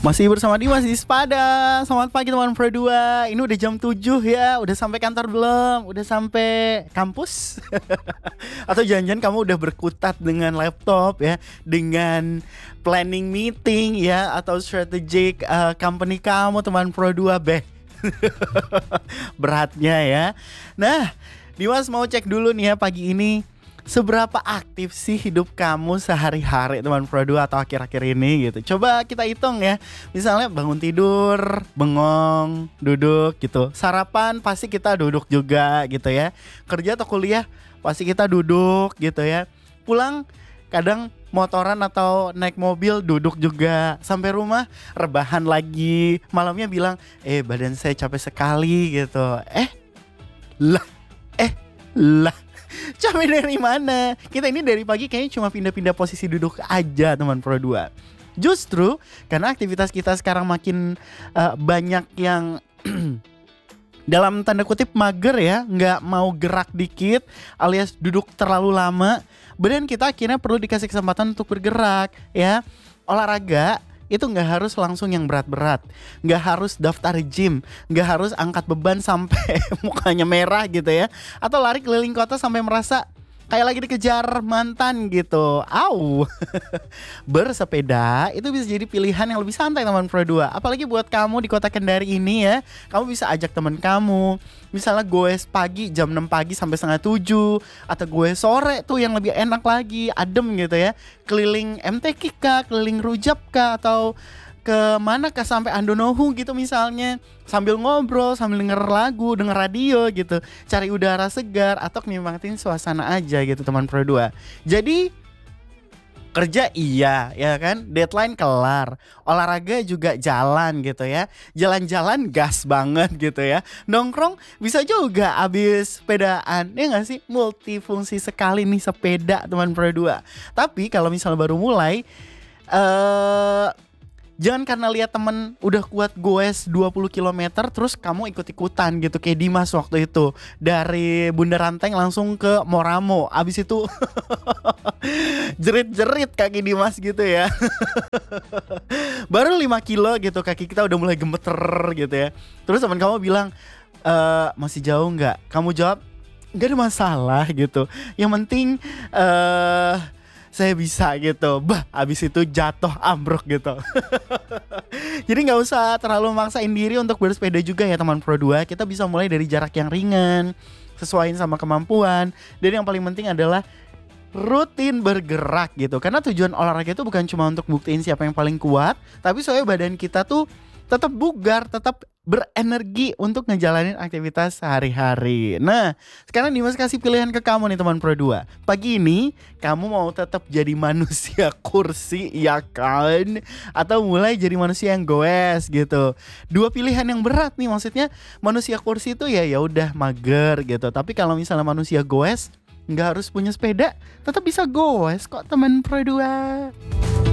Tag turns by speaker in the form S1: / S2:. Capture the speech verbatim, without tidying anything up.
S1: Masih bersama Dimas di Sepada. Selamat pagi teman Pro dua. Ini udah jam tujuh ya. Udah sampai kantor belum? Udah sampai kampus? Atau jangan-jangan kamu udah berkutat dengan laptop ya, dengan planning meeting ya, atau strategic uh, company kamu teman Pro dua beh. Beratnya ya. Nah, Dimas mau cek dulu nih ya pagi ini, seberapa aktif sih hidup kamu sehari-hari teman Pro dua atau akhir-akhir ini gitu. Coba kita hitung ya. Misalnya bangun tidur, bengong, duduk gitu. Sarapan pasti kita duduk juga gitu ya. Kerja atau kuliah pasti kita duduk gitu ya. Pulang kadang motoran atau naik mobil duduk juga. Sampai rumah rebahan lagi. Malamnya bilang, eh badan saya capek sekali gitu. Eh lah, eh lah. Capek dari mana? Kita ini dari pagi kayaknya cuma pindah-pindah posisi duduk aja teman Pro dua. Justru karena aktivitas kita sekarang makin uh, banyak yang dalam tanda kutip mager ya, nggak mau gerak dikit alias duduk terlalu lama. Badan kita akhirnya perlu dikasih kesempatan untuk bergerak ya. Olahraga itu nggak harus langsung yang berat-berat, nggak harus daftar gym, nggak harus angkat beban sampai mukanya merah gitu ya, atau lari keliling kota sampai merasa kayak lagi dikejar mantan gitu. Au. Bersepeda itu bisa jadi pilihan yang lebih santai teman Pro dua. Apalagi buat kamu di kota Kendari ini ya. Kamu bisa ajak teman kamu, misalnya goes pagi jam enam pagi sampai setengah tujuh, atau goes sore tuh yang lebih enak lagi, adem gitu ya. Keliling M T Q kah, keliling Rujak kah, atau ke mana kah sampai Andonohu gitu misalnya, sambil ngobrol, sambil denger lagu, denger radio gitu, cari udara segar atau nikmatin suasana aja gitu teman Pro dua. Jadi kerja iya ya kan, deadline kelar, olahraga juga jalan gitu ya, jalan-jalan gas banget gitu ya, nongkrong bisa juga abis sepedaan ya nggak sih, multifungsi sekali nih sepeda teman Pro dua. Tapi kalau misalnya baru mulai, eh uh, jangan karena lihat temen udah kuat goes dua puluh kilometer terus kamu ikut-ikutan gitu kayak Dimas waktu itu. Dari Bunda Ranteng langsung ke Moramo. Abis itu jerit-jerit kaki Dimas gitu ya. Baru lima kilo gitu kaki kita udah mulai gemeter gitu ya. Terus teman kamu bilang, e, masih jauh gak? Kamu jawab, gak ada masalah gitu. Yang penting Eh uh, saya bisa gitu. Bah, abis itu jatuh ambruk gitu. Jadi gak usah terlalu maksain diri untuk bersepeda juga ya teman Pro dua. Kita bisa mulai dari jarak yang ringan, sesuaiin sama kemampuan. Dan yang paling penting adalah rutin bergerak gitu. Karena tujuan olahraga itu bukan cuma untuk buktiin siapa yang paling kuat, tapi soalnya badan kita tuh tetap bugar, tetap berenergi untuk ngejalanin aktivitas sehari-hari. Nah, sekarang Dimas kasih pilihan ke kamu nih teman Pro dua. Pagi ini kamu mau tetap jadi manusia kursi ya kan? Atau mulai jadi manusia yang goes gitu. Dua pilihan yang berat nih, maksudnya manusia kursi itu ya ya udah mager gitu. Tapi kalau misalnya manusia goes, nggak harus punya sepeda, tetap bisa goes kok teman Pro dua.